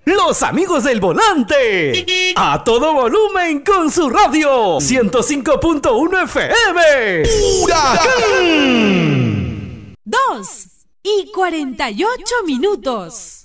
Los amigos del volante. A todo volumen con su radio. 105.1 FM. ¡Huracán! 2:48.